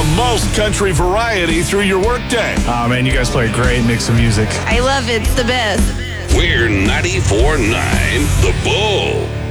most country variety through your workday. Oh, man, you guys play a great mix of music. I love it. It's the best. We're 94.9 The Bull.